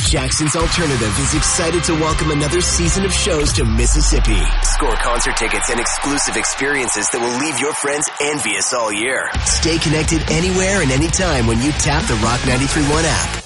Jackson's Alternative is excited to welcome another season of shows to Mississippi. Score concert tickets and exclusive experiences that will leave your friends envious all year. Stay connected anywhere and anytime when you tap the Rock 93.1 app.